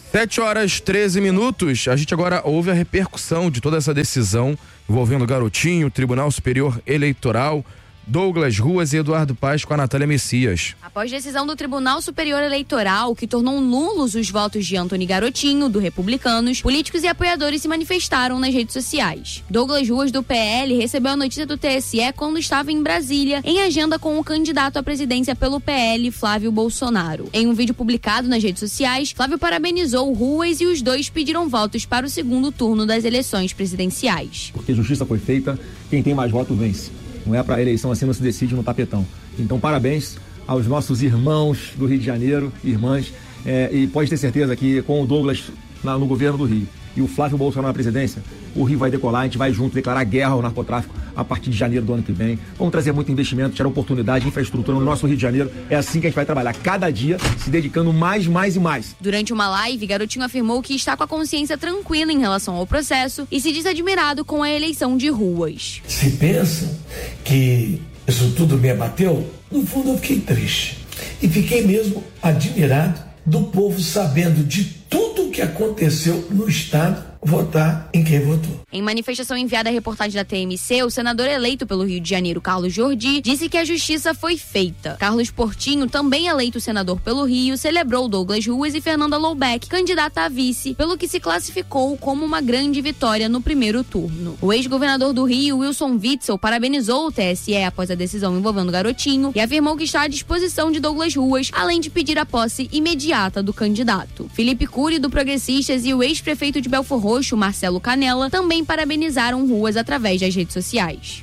7h13. A gente agora ouve a repercussão de toda essa decisão envolvendo o Garotinho, Tribunal Superior Eleitoral, Douglas Ruas e Eduardo Paes com a Natália Messias. Após decisão do Tribunal Superior Eleitoral, que tornou nulos os votos de Antony Garotinho, do Republicanos, políticos e apoiadores se manifestaram nas redes sociais. Douglas Ruas, do PL, recebeu a notícia do TSE quando estava em Brasília, em agenda com o candidato à presidência pelo PL, Flávio Bolsonaro. Em um vídeo publicado nas redes sociais, Flávio parabenizou Ruas e os dois pediram votos para o segundo turno das eleições presidenciais. Porque justiça foi feita, quem tem mais voto vence. Não é para a eleição assim, não se decide no tapetão. Então, parabéns aos nossos irmãos do Rio de Janeiro, irmãs, e pode ter certeza que com o Douglas no governo do Rio e o Flávio Bolsonaro na presidência, o Rio vai decolar, a gente vai junto declarar guerra ao narcotráfico a partir de janeiro do ano que vem. Vamos trazer muito investimento, tirar oportunidade, infraestrutura no nosso Rio de Janeiro. É assim que a gente vai trabalhar, cada dia se dedicando mais e mais. Durante uma live, Garotinho afirmou que está com a consciência tranquila em relação ao processo e se diz admirado com a eleição de Ruas. Se pensa que isso tudo me abateu, no fundo eu fiquei triste. E fiquei mesmo admirado do povo sabendo de tudo o que aconteceu no Estado, votar em quem votou. Em manifestação enviada à reportagem da TMC, o senador eleito pelo Rio de Janeiro, Carlos Jordi, disse que a justiça foi feita. Carlos Portinho, também eleito senador pelo Rio, celebrou Douglas Ruas e Fernanda Loubeck, candidata a vice, pelo que se classificou como uma grande vitória no primeiro turno. O ex-governador do Rio, Wilson Witzel, parabenizou o TSE após a decisão envolvendo Garotinho e afirmou que está à disposição de Douglas Ruas, além de pedir a posse imediata do candidato. Felipe Cury, do Progressistas, e o ex-prefeito de Belfor Roxo, Marcelo Canella, também parabenizaram Ruas através das redes sociais.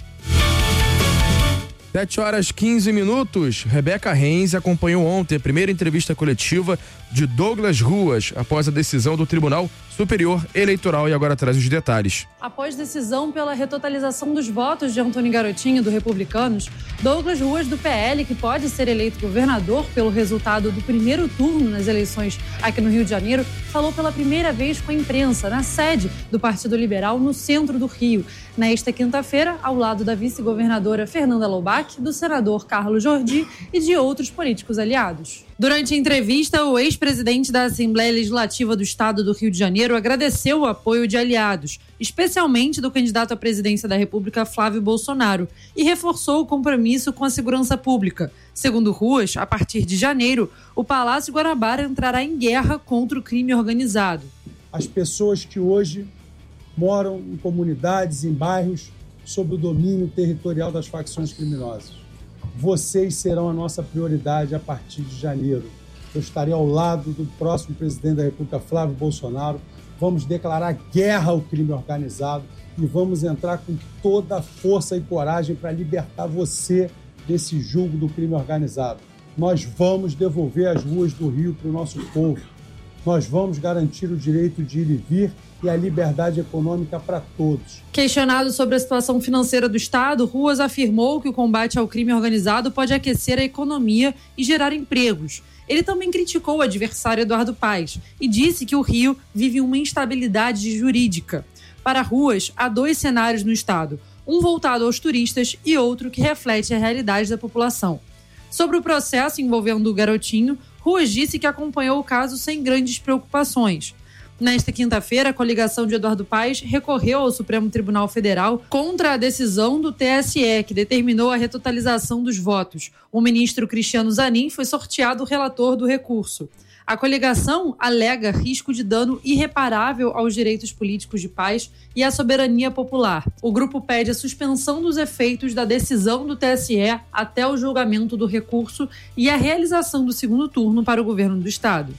7h15. Rebeca Reis acompanhou ontem a primeira entrevista coletiva de Douglas Ruas após a decisão do Tribunal Superior Eleitoral e agora traz os detalhes. Após decisão pela retotalização dos votos de Antony Garotinho, do Republicanos, Douglas Ruas, do PL, que pode ser eleito governador pelo resultado do primeiro turno nas eleições aqui no Rio de Janeiro, falou pela primeira vez com a imprensa na sede do Partido Liberal no centro do Rio, nesta quinta-feira, ao lado da vice-governadora Fernanda Loubeck, do senador Carlos Jordi e de outros políticos aliados. Durante a entrevista, o ex-presidente da Assembleia Legislativa do Estado do Rio de Janeiro agradeceu o apoio de aliados, especialmente do candidato à presidência da República, Flávio Bolsonaro, e reforçou o compromisso com a segurança pública. Segundo Ruas, a partir de janeiro, o Palácio Guanabara entrará em guerra contra o crime organizado. As pessoas que hoje moram em comunidades, em bairros, sob o domínio territorial das facções criminosas. Vocês serão a nossa prioridade a partir de janeiro. Eu estarei ao lado do próximo presidente da República, Flávio Bolsonaro. Vamos declarar guerra ao crime organizado e vamos entrar com toda a força e coragem para libertar você desse jugo do crime organizado. Nós vamos devolver as ruas do Rio para o nosso povo. Nós vamos garantir o direito de ir e vir e a liberdade econômica para todos. Questionado sobre a situação financeira do Estado, Ruas afirmou que o combate ao crime organizado pode aquecer a economia e gerar empregos. Ele também criticou o adversário Eduardo Paes e disse que o Rio vive uma instabilidade jurídica. Para Ruas, há dois cenários no Estado, um voltado aos turistas e outro que reflete a realidade da população. Sobre o processo envolvendo o Garotinho, Ruas disse que acompanhou o caso sem grandes preocupações. Nesta quinta-feira, a coligação de Eduardo Paes recorreu ao Supremo Tribunal Federal contra a decisão do TSE, que determinou a retotalização dos votos. O ministro Cristiano Zanin foi sorteado relator do recurso. A coligação alega risco de dano irreparável aos direitos políticos de Paes e à soberania popular. O grupo pede a suspensão dos efeitos da decisão do TSE até o julgamento do recurso e a realização do segundo turno para o governo do Estado.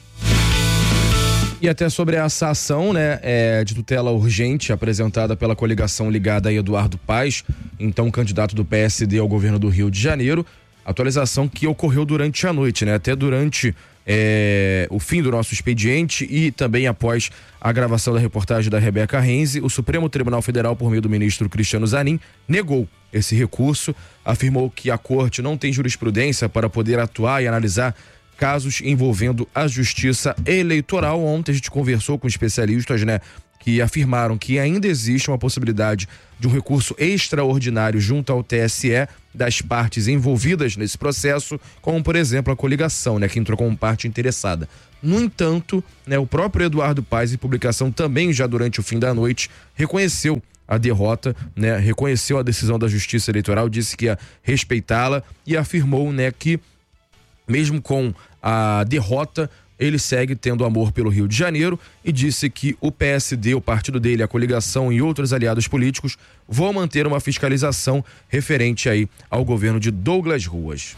E até sobre essa ação, de tutela urgente apresentada pela coligação ligada a Eduardo Paes, então candidato do PSD ao governo do Rio de Janeiro, atualização que ocorreu durante a noite, até durante o fim do nosso expediente e também após a gravação da reportagem da Rebeca Renzi, o Supremo Tribunal Federal, por meio do ministro Cristiano Zanin, negou esse recurso, afirmou que a corte não tem jurisprudência para poder atuar e analisar casos envolvendo a justiça eleitoral. Ontem a gente conversou com especialistas, que afirmaram que ainda existe uma possibilidade de um recurso extraordinário junto ao TSE das partes envolvidas nesse processo, como, por exemplo, a coligação, né, que entrou como parte interessada. No entanto, né, o próprio Eduardo Paes, em publicação também já durante o fim da noite, reconheceu a derrota, né, reconheceu a decisão da Justiça Eleitoral, disse que ia respeitá-la e afirmou, né, que mesmo com a derrota, ele segue tendo amor pelo Rio de Janeiro e disse que o PSD, o partido dele, a coligação e outros aliados políticos vão manter uma fiscalização referente aí ao governo de Douglas Ruas.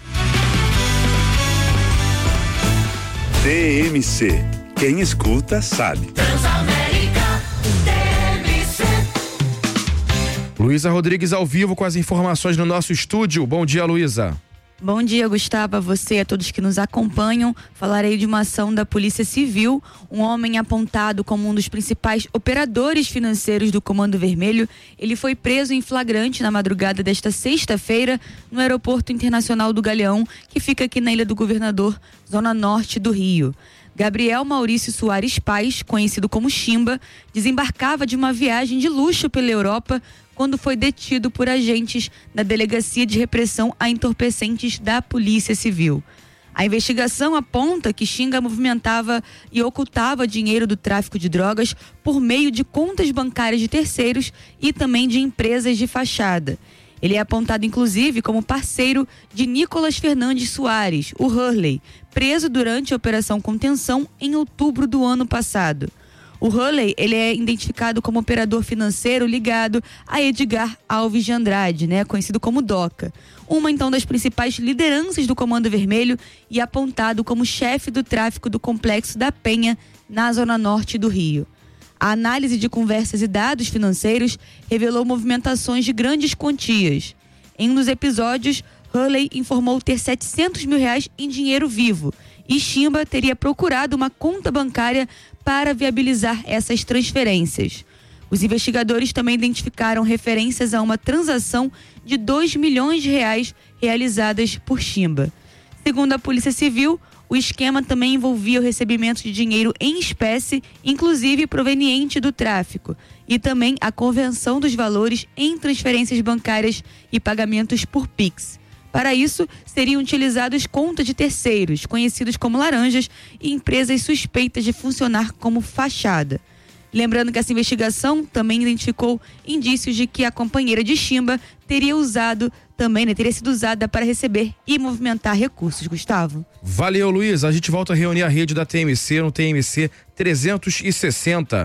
TMC. Quem escuta sabe. Transamérica TMC. Luísa Rodrigues ao vivo com as informações no nosso estúdio. Bom dia, Luísa. Bom dia, Gustavo, a você e a todos que nos acompanham. Falarei de uma ação da Polícia Civil. Um homem apontado como um dos principais operadores financeiros do Comando Vermelho. Ele foi preso em flagrante na madrugada desta sexta-feira no Aeroporto Internacional do Galeão, que fica aqui na Ilha do Governador, zona norte do Rio. Gabriel Maurício Soares Paes, conhecido como Chimba, desembarcava de uma viagem de luxo pela Europa quando foi detido por agentes da Delegacia de Repressão a Entorpecentes da Polícia Civil. A investigação aponta que Xinga movimentava e ocultava dinheiro do tráfico de drogas por meio de contas bancárias de terceiros e também de empresas de fachada. Ele é apontado, inclusive, como parceiro de Nicolas Fernandes Soares, o Hurley, preso durante a Operação Contenção em outubro do ano passado. O Hurley, ele é identificado como operador financeiro ligado a Edgar Alves de Andrade, né, conhecido como DOCA. Uma, então, das principais lideranças do Comando Vermelho e apontado como chefe do tráfico do Complexo da Penha, na zona norte do Rio. A análise de conversas e dados financeiros revelou movimentações de grandes quantias. Em um dos episódios, Hurley informou ter R$700 mil em dinheiro vivo e Chimba teria procurado uma conta bancária para viabilizar essas transferências. Os investigadores também identificaram referências a uma transação de R$2 milhões realizadas por Chimba. Segundo a Polícia Civil, o esquema também envolvia o recebimento de dinheiro em espécie, inclusive proveniente do tráfico, e também a conversão dos valores em transferências bancárias e pagamentos por Pix. Para isso, seriam utilizados contas de terceiros, conhecidos como laranjas, e empresas suspeitas de funcionar como fachada. Lembrando que essa investigação também identificou indícios de que a companheira de Chimba teria sido usada para receber e movimentar recursos. Gustavo. Valeu, Luiz. A gente volta a reunir a rede da TMC no TMC 360.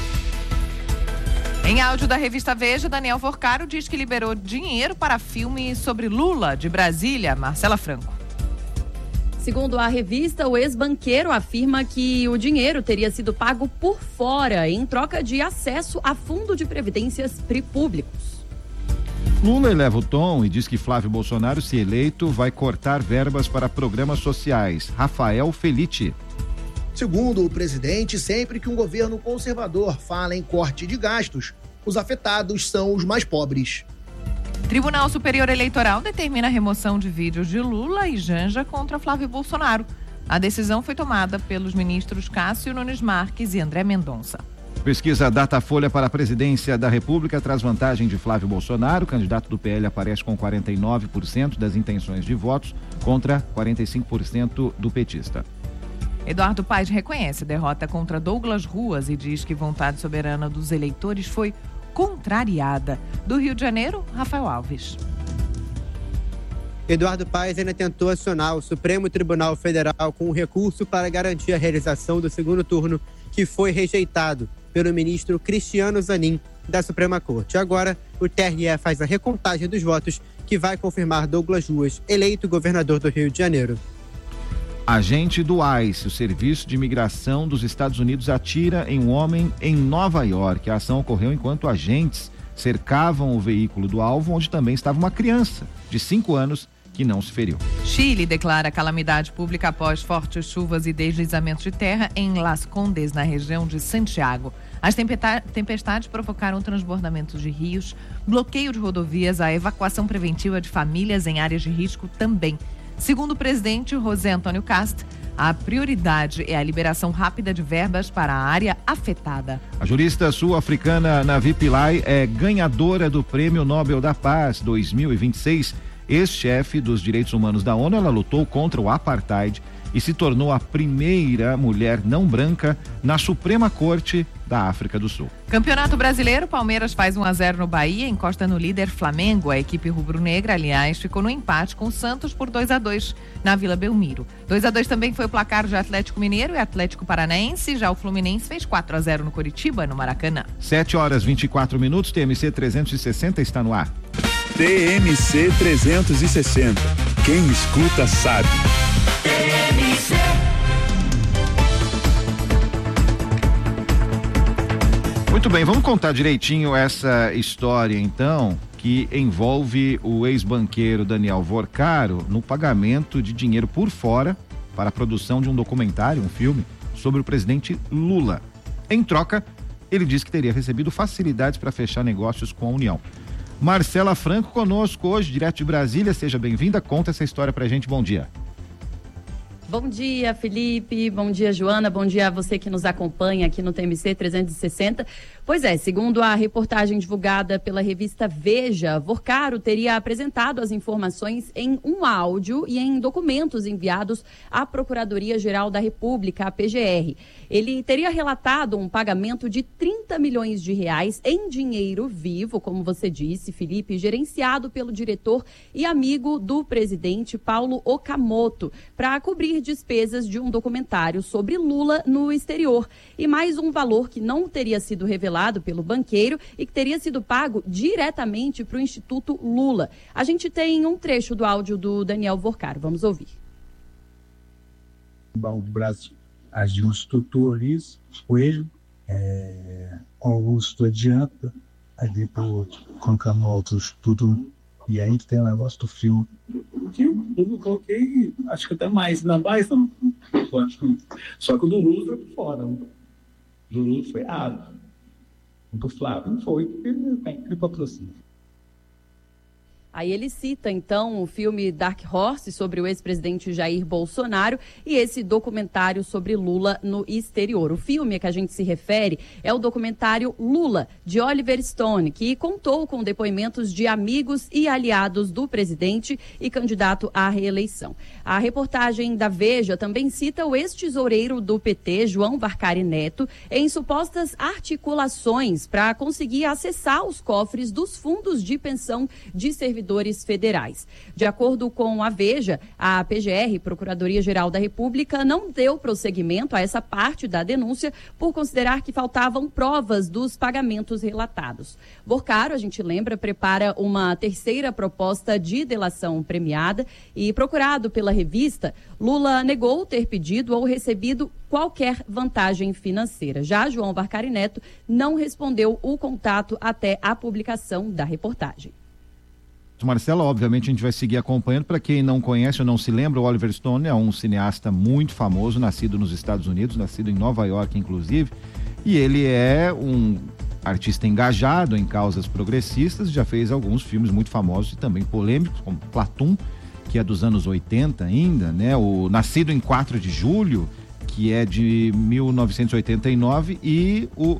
Em áudio da revista Veja, Daniel Forcaro diz que liberou dinheiro para filme sobre Lula de Brasília. Marcela Franco. Segundo a revista, o ex-banqueiro afirma que o dinheiro teria sido pago por fora em troca de acesso a fundo de previdências públicos. Lula eleva o tom e diz que Flávio Bolsonaro, se eleito, vai cortar verbas para programas sociais. Rafael Felitti. Segundo o presidente, sempre que um governo conservador fala em corte de gastos, os afetados são os mais pobres. Tribunal Superior Eleitoral determina a remoção de vídeos de Lula e Janja contra Flávio Bolsonaro. A decisão foi tomada pelos ministros Cássio Nunes Marques e André Mendonça. Pesquisa Datafolha para a presidência da República traz vantagem de Flávio Bolsonaro. O candidato do PL aparece com 49% das intenções de votos contra 45% do petista. Eduardo Paes reconhece a derrota contra Douglas Ruas e diz que vontade soberana dos eleitores foi contrariada. Do Rio de Janeiro, Rafael Alves. Eduardo Paes ainda tentou acionar o Supremo Tribunal Federal com um recurso para garantir a realização do segundo turno, que foi rejeitado pelo ministro Cristiano Zanin, da Suprema Corte. Agora, o TRE faz a recontagem dos votos, que vai confirmar Douglas Ruas eleito governador do Rio de Janeiro. Agente do ICE, o Serviço de Imigração dos Estados Unidos, atira em um homem em Nova York. A ação ocorreu enquanto agentes cercavam o veículo do alvo, onde também estava uma criança de 5 anos que não se feriu. Chile declara calamidade pública após fortes chuvas e deslizamentos de terra em Las Condes, na região de Santiago. As tempestades provocaram transbordamentos de rios, bloqueio de rodovias, a evacuação preventiva de famílias em áreas de risco também. Segundo o presidente José Antônio Cast, a prioridade é a liberação rápida de verbas para a área afetada. A jurista sul-africana Navi Pillay é ganhadora do Prêmio Nobel da Paz 2026. Ex-chefe dos direitos humanos da ONU, ela lutou contra o apartheid e se tornou a primeira mulher não branca na Suprema Corte da África do Sul. Campeonato Brasileiro, Palmeiras faz 1-0 no Bahia, encosta no líder Flamengo. A equipe rubro-negra, aliás, ficou no empate com o Santos por 2-2 na Vila Belmiro. 2-2 também foi o placar de Atlético Mineiro e Atlético Paranaense. Já o Fluminense fez 4-0 no Curitiba, no Maracanã. 7h24, TMC 360 está no ar. TMC 360. Quem escuta sabe. Muito bem, vamos contar direitinho essa história então, que envolve o ex-banqueiro Daniel Vorcaro no pagamento de dinheiro por fora para a produção de um documentário, um filme, sobre o presidente Lula. Em troca, ele disse que teria recebido facilidades para fechar negócios com a União. Marcela Franco conosco hoje, direto de Brasília, seja bem-vinda, conta essa história pra gente, bom dia. Bom dia, Felipe, bom dia, Joana, bom dia a você que nos acompanha aqui no TMC 360. Pois é, segundo a reportagem divulgada pela revista Veja, Vorcaro teria apresentado as informações em um áudio e em documentos enviados à Procuradoria-Geral da República, a PGR. Ele teria relatado um pagamento de 30 milhões de reais em dinheiro vivo, como você disse, Felipe, gerenciado pelo diretor e amigo do presidente Paulo Okamoto, para cobrir despesas de um documentário sobre Lula no exterior. E mais um valor que não teria sido revelado pelo banqueiro e que teria sido pago diretamente para o Instituto Lula. A gente tem um trecho do áudio do Daniel Vorcaro. Vamos ouvir. O Brasil, Augusto Torres, Coelho, Augusto adianta, aí depois colocando outros tudo, e aí tem o negócio do filme. Eu coloquei, acho que até mais, não mais, não. Só que o do Lula foi por fora. O do Lula foi do Flávio não foi, porque tem patrocínio. Aí ele cita, então, o filme Dark Horse sobre o ex-presidente Jair Bolsonaro e esse documentário sobre Lula no exterior. O filme a que a gente se refere é o documentário Lula, de Oliver Stone, que contou com depoimentos de amigos e aliados do presidente e candidato à reeleição. A reportagem da Veja também cita o ex-tesoureiro do PT, João Varcari Neto, em supostas articulações para conseguir acessar os cofres dos fundos de pensão de servidores federais. De acordo com a Veja, a PGR, Procuradoria-Geral da República, não deu prosseguimento a essa parte da denúncia por considerar que faltavam provas dos pagamentos relatados. Vorcaro, a gente lembra, prepara uma terceira proposta de delação premiada e, procurado pela revista, Lula negou ter pedido ou recebido qualquer vantagem financeira. Já João Varcari Neto não respondeu o contato até a publicação da reportagem. Marcela, obviamente a gente vai seguir acompanhando. Para quem não conhece ou não se lembra, o Oliver Stone é um cineasta muito famoso, nascido nos Estados Unidos, nascido em Nova York, inclusive, e ele é um artista engajado em causas progressistas, já fez alguns filmes muito famosos e também polêmicos, como Platoon, que é dos anos 80 ainda, né? O Nascido em 4 de Julho, que é de 1989, e o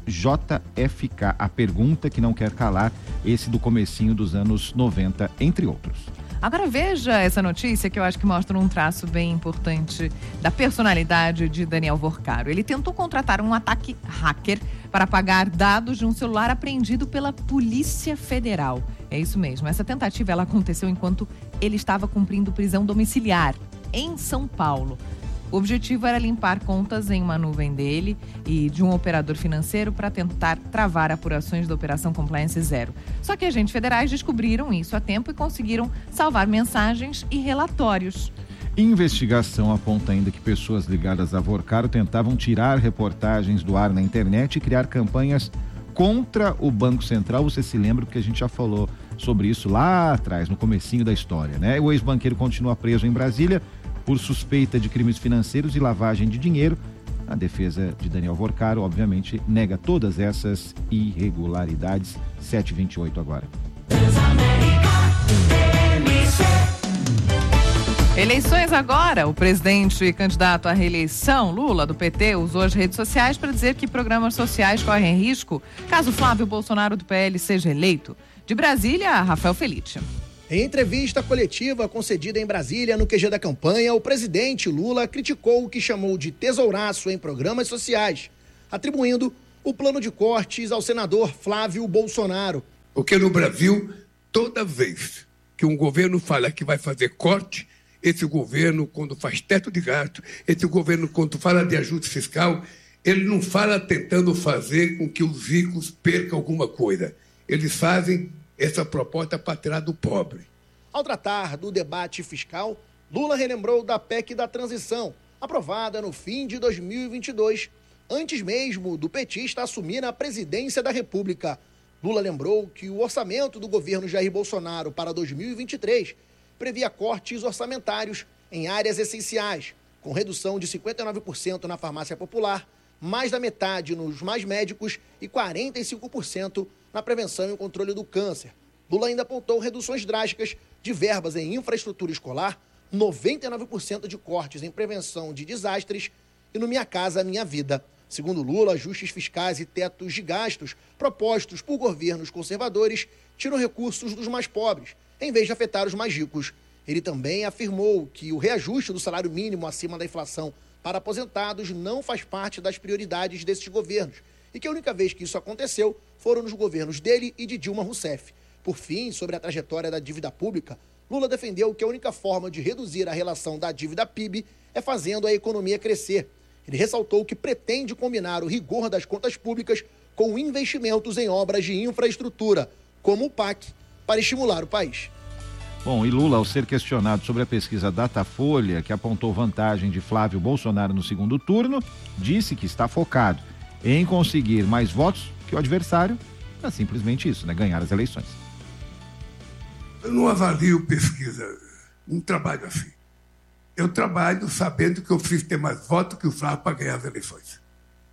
JFK, A Pergunta que Não Quer Calar, esse do comecinho dos anos 90, entre outros. Agora veja essa notícia que eu acho que mostra um traço bem importante da personalidade de Daniel Vorcaro. Ele tentou contratar um ataque hacker para pagar dados de um celular apreendido pela Polícia Federal. É isso mesmo, essa tentativa ela aconteceu enquanto ele estava cumprindo prisão domiciliar em São Paulo. O objetivo era limpar contas em uma nuvem dele e de um operador financeiro para tentar travar apurações da Operação Compliance Zero. Só que agentes federais descobriram isso a tempo e conseguiram salvar mensagens e relatórios. Investigação aponta ainda que pessoas ligadas a Vorcaro tentavam tirar reportagens do ar na internet e criar campanhas contra o Banco Central. Você se lembra porque a gente já falou sobre isso lá atrás, no comecinho da história, né? O ex-banqueiro continua preso em Brasília por suspeita de crimes financeiros e lavagem de dinheiro. A defesa de Daniel Vorcaro, obviamente, nega todas essas irregularidades. 7h28 agora. Eleições agora. O presidente e candidato à reeleição, Lula, do PT, usou as redes sociais para dizer que programas sociais correm risco caso Flávio Bolsonaro, do PL, seja eleito. De Brasília, Rafael Felite. Em entrevista coletiva concedida em Brasília, no QG da campanha, o presidente Lula criticou o que chamou de tesouraço em programas sociais, atribuindo o plano de cortes ao senador Flávio Bolsonaro. Porque no Brasil, toda vez que um governo fala que vai fazer corte, esse governo, quando faz teto de gasto, esse governo, quando fala de ajuste fiscal, ele não fala tentando fazer com que os ricos percam alguma coisa. Eles fazem essa proposta para tirar do pobre. Ao tratar do debate fiscal, Lula relembrou da PEC da transição, aprovada no fim de 2022, antes mesmo do petista assumir a presidência da República. Lula lembrou que o orçamento do governo Jair Bolsonaro para 2023 previa cortes orçamentários em áreas essenciais, com redução de 59% na farmácia popular, mais da metade nos mais médicos e 45% na prevenção e o controle do câncer. Lula ainda apontou reduções drásticas de verbas em infraestrutura escolar, 99% de cortes em prevenção de desastres e no Minha Casa Minha Vida. Segundo Lula, ajustes fiscais e tetos de gastos propostos por governos conservadores tiram recursos dos mais pobres, em vez de afetar os mais ricos. Ele também afirmou que o reajuste do salário mínimo acima da inflação para aposentados não faz parte das prioridades desses governos e que a única vez que isso aconteceu foram nos governos dele e de Dilma Rousseff. Por fim, sobre a trajetória da dívida pública, Lula defendeu que a única forma de reduzir a relação da dívida PIB é fazendo a economia crescer. Ele ressaltou que pretende combinar o rigor das contas públicas com investimentos em obras de infraestrutura, como o PAC, para estimular o país. Bom, e Lula, ao ser questionado sobre a pesquisa Datafolha, que apontou vantagem de Flávio Bolsonaro no segundo turno, disse que está focado em conseguir mais votos que o adversário. É simplesmente isso, né? Ganhar as eleições. Eu não avalio pesquisa, não trabalho assim. Eu trabalho sabendo que eu preciso ter mais votos que o Flávio para ganhar as eleições.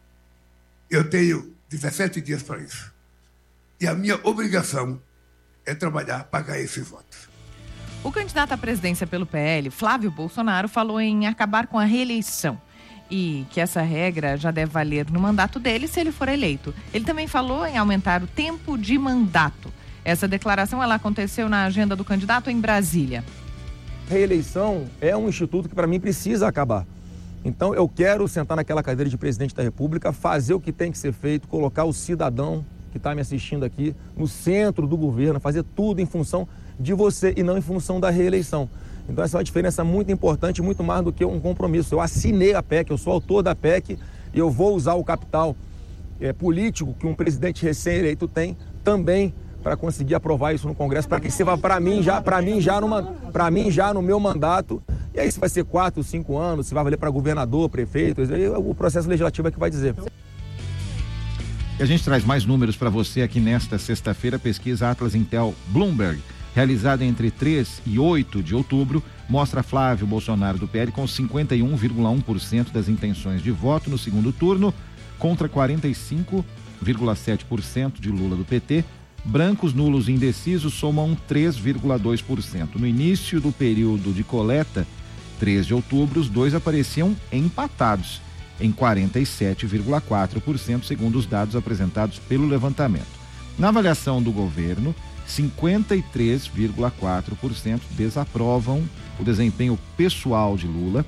Eu tenho 17 dias para isso. E a minha obrigação é trabalhar para ganhar esses votos. O candidato à presidência pelo PL, Flávio Bolsonaro, falou em acabar com a reeleição e que essa regra já deve valer no mandato dele se ele for eleito. Ele também falou em aumentar o tempo de mandato. Essa declaração ela aconteceu na agenda do candidato em Brasília. Reeleição é um instituto que para mim precisa acabar. Então eu quero sentar naquela cadeira de presidente da República, fazer o que tem que ser feito, colocar o cidadão que está me assistindo aqui no centro do governo, fazer tudo em função de você e não em função da reeleição. Então essa é uma diferença muito importante, muito mais do que um compromisso. Eu assinei a PEC, eu sou autor da PEC e eu vou usar o capital político que um presidente recém-eleito tem também para conseguir aprovar isso no Congresso, para que sirva para mim já no meu mandato. E aí se vai ser 4, 5 anos, se vai valer para governador, prefeito, aí o processo legislativo é que vai dizer. E a gente traz mais números para você aqui nesta sexta-feira. Pesquisa Atlas Intel Bloomberg, realizada entre 3 e 8 de outubro, mostra Flávio Bolsonaro do PL com 51,1% das intenções de voto no segundo turno, contra 45,7% de Lula do PT. Brancos, nulos e indecisos somam 3,2%. No início do período de coleta, 3 de outubro, os dois apareciam empatados em 47,4%, segundo os dados apresentados pelo levantamento. Na avaliação do governo, 53,4% desaprovam o desempenho pessoal de Lula,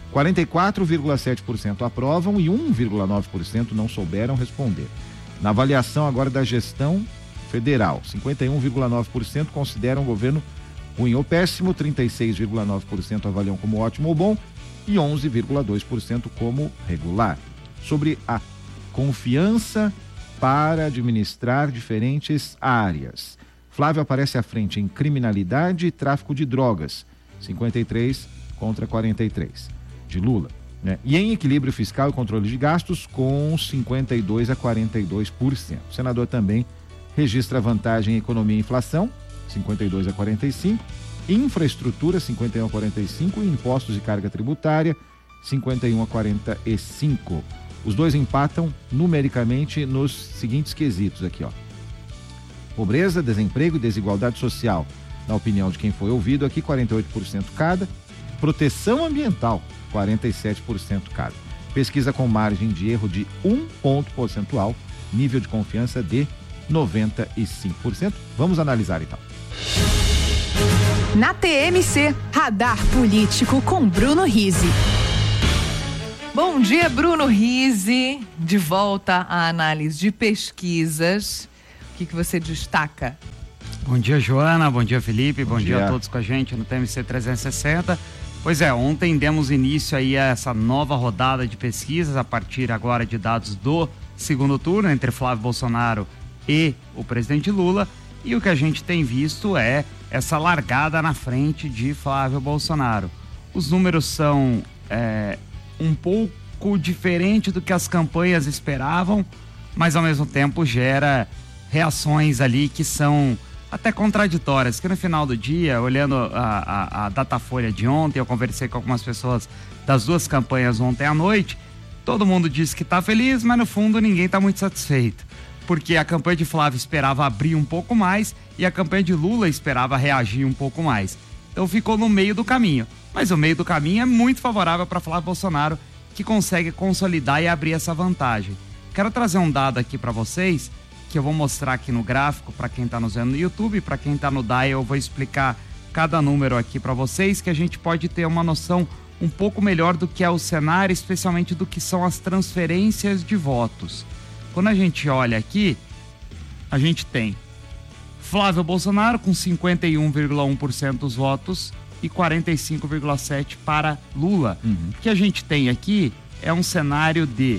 44,7% aprovam e 1,9% não souberam responder. Na avaliação agora da gestão federal, 51,9% consideram o governo ruim ou péssimo, 36,9% avaliam como ótimo ou bom e 11,2% como regular. Sobre a confiança para administrar diferentes áreas, Flávio aparece à frente em criminalidade e tráfico de drogas, 53 contra 43 de Lula, né? E em equilíbrio fiscal e controle de gastos, com 52 a 42%. O senador também registra vantagem em economia e inflação, 52 a 45%, infraestrutura, 51 a 45%, e impostos e carga tributária, 51 a 45%. Os dois empatam numericamente nos seguintes quesitos aqui, ó. Pobreza, desemprego e desigualdade social. Na opinião de quem foi ouvido aqui, 48% cada. proteção ambiental, 47% cabe. Pesquisa com margem de erro de 1 ponto percentual, nível de confiança de 95%. Vamos analisar então. Na TMC, Radar Político com Bruno Rizzi. Bom dia, Bruno Rizzi. De volta à análise de pesquisas. O que você destaca? Bom dia, Joana. Bom dia, Felipe. Bom dia dia a todos com a gente no TMC 360. Pois é, ontem demos início aí a essa nova rodada de pesquisas a partir agora de dados do segundo turno entre Flávio Bolsonaro e o presidente Lula. E o que a gente tem visto é essa largada na frente de Flávio Bolsonaro. Os números são um pouco diferentes do que as campanhas esperavam, mas ao mesmo tempo gera reações ali que são até contraditórias, que no final do dia, olhando a Datafolha de ontem, eu conversei com algumas pessoas das duas campanhas ontem à noite, todo mundo disse que está feliz, mas no fundo ninguém está muito satisfeito, porque a campanha de Flávio esperava abrir um pouco mais e a campanha de Lula esperava reagir um pouco mais. Então ficou no meio do caminho, mas o meio do caminho é muito favorável para Flávio Bolsonaro, que consegue consolidar e abrir essa vantagem. Quero trazer um dado aqui para vocês, que eu vou mostrar aqui no gráfico para quem está nos vendo no YouTube, para quem está no DAI eu vou explicar cada número aqui para vocês, que a gente pode ter uma noção um pouco melhor do que é o cenário, especialmente do que são as transferências de votos. Quando a gente olha aqui, a gente tem Flávio Bolsonaro com 51,1% dos votos e 45,7% para Lula. O que a gente tem aqui é um cenário de,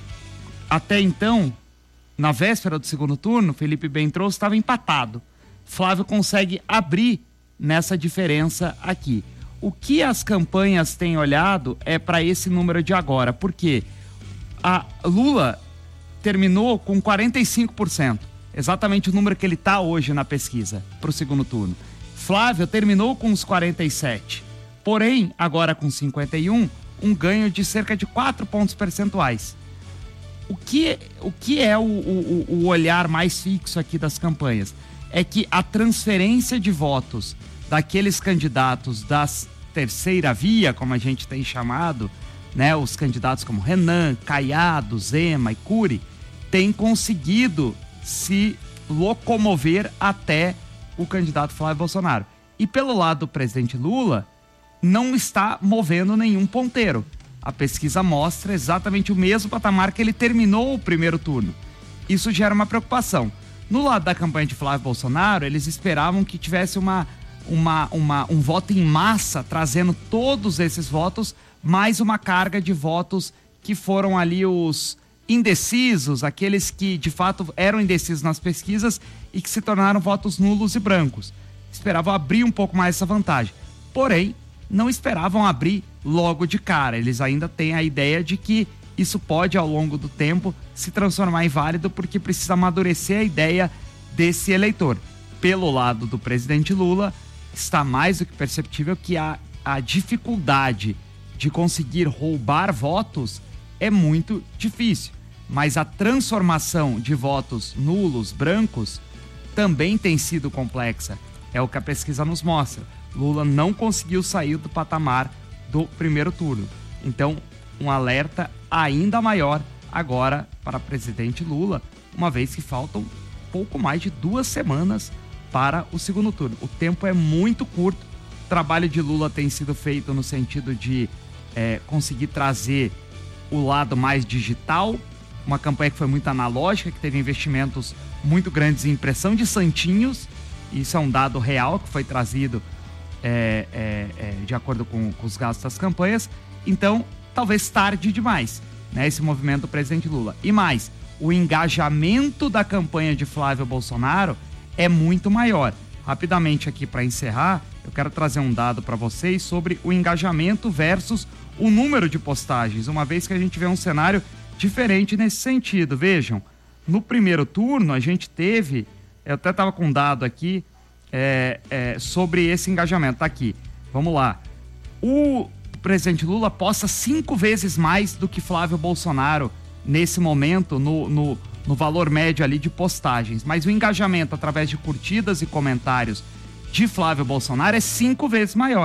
até então, na véspera do segundo turno, Felipe bem trouxe, estava empatado. Flávio consegue abrir nessa diferença aqui. O que as campanhas têm olhado é para esse número de agora, porque a Lula terminou com 45%, exatamente o número que ele está hoje na pesquisa para o segundo turno. Flávio terminou com uns 47%, porém, agora com 51%, um ganho de cerca de 4 pontos percentuais. O que é o olhar mais fixo aqui das campanhas? É que a transferência de votos daqueles candidatos da terceira via, como a gente tem chamado, né, os candidatos como Renan, Caiado, Zema e Cury, têm conseguido se locomover até o candidato Flávio Bolsonaro. E pelo lado do presidente Lula, não está movendo nenhum ponteiro. A pesquisa mostra exatamente o mesmo patamar que ele terminou o primeiro turno. Isso gera uma preocupação. No lado da campanha de Flávio Bolsonaro, eles esperavam que tivesse um voto em massa, trazendo todos esses votos, mais uma carga de votos que foram ali os indecisos, aqueles que de fato eram indecisos nas pesquisas e que se tornaram votos nulos e brancos. Esperavam abrir um pouco mais essa vantagem. Porém, não esperavam abrir logo de cara. Eles ainda têm a ideia de que isso pode, ao longo do tempo, se transformar em válido, porque precisa amadurecer a ideia desse eleitor. Pelo lado do presidente Lula, está mais do que perceptível que a dificuldade de conseguir roubar votos é muito difícil. Mas a transformação de votos nulos, brancos, também tem sido complexa. É o que a pesquisa nos mostra. Lula não conseguiu sair do patamar do primeiro turno. Então, um alerta ainda maior agora para o presidente Lula, uma vez que faltam pouco mais de 2 semanas para o segundo turno. O tempo é muito curto. O trabalho de Lula tem sido feito no sentido de conseguir trazer o lado mais digital, uma campanha que foi muito analógica, que teve investimentos muito grandes em impressão de santinhos. Isso é um dado real que foi trazido de acordo com os gastos das campanhas. Então, talvez tarde demais, né, esse movimento do presidente Lula. E mais, o engajamento da campanha de Flávio Bolsonaro é muito maior. Rapidamente aqui para encerrar, eu quero trazer um dado para vocês sobre o engajamento versus o número de postagens, uma vez que a gente vê um cenário diferente nesse sentido. Vejam, no primeiro turno a gente teve, eu até estava com um dado aqui sobre esse engajamento, tá aqui, vamos lá. O presidente Lula posta 5 vezes mais do que Flávio Bolsonaro nesse momento no valor médio ali de postagens, mas o engajamento através de curtidas e comentários de Flávio Bolsonaro é 5 vezes maior.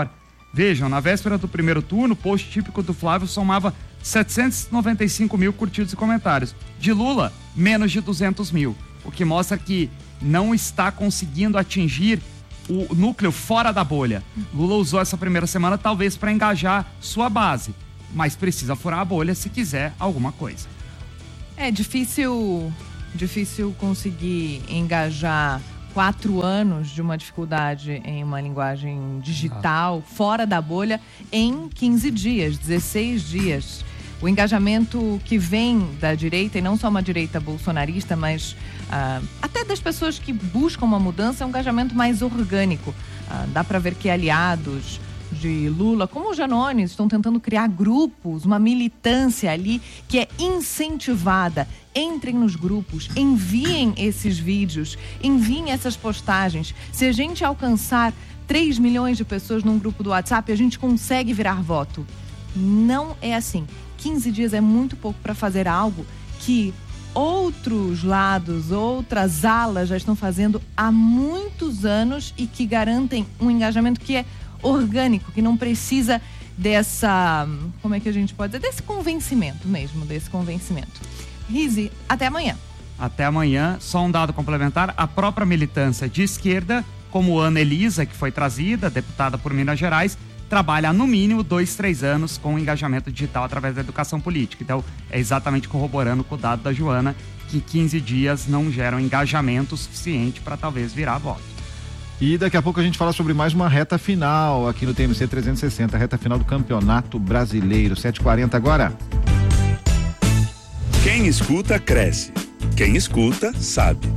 Vejam, na véspera do primeiro turno, o post típico do Flávio somava 795 mil curtidos e comentários. De Lula, menos de 200 mil. O que mostra que não está conseguindo atingir o núcleo fora da bolha. Lula usou essa primeira semana talvez para engajar sua base, mas precisa furar a bolha se quiser alguma coisa. É difícil conseguir engajar 4 anos de uma dificuldade em uma linguagem digital, fora da bolha, em 15 dias, 16 dias. O engajamento que vem da direita, e não só uma direita bolsonarista, mas até das pessoas que buscam uma mudança, é um engajamento mais orgânico. Dá para ver que aliados de Lula, como o Janones, estão tentando criar grupos, uma militância ali que é incentivada. Entrem nos grupos, enviem esses vídeos, enviem essas postagens. Se a gente alcançar 3 milhões de pessoas num grupo do WhatsApp, a gente consegue virar voto. Não é assim. 15 dias é muito pouco para fazer algo que outros lados, outras alas já estão fazendo há muitos anos e que garantem um engajamento que é orgânico, que não precisa dessa, como é que a gente pode dizer, desse convencimento mesmo, Rizi, até amanhã. Até amanhã. Só um dado complementar, a própria militância de esquerda, como Ana Elisa, que foi trazida, deputada por Minas Gerais, trabalha há no mínimo 2-3 anos com engajamento digital através da educação política. Então, é exatamente corroborando com o dado da Joana, que 15 dias não geram engajamento suficiente para talvez virar voto. E daqui a pouco a gente fala sobre mais uma reta final aqui no TMC 360, reta final do Campeonato Brasileiro. 7h40 agora. Quem escuta, cresce. Quem escuta, sabe.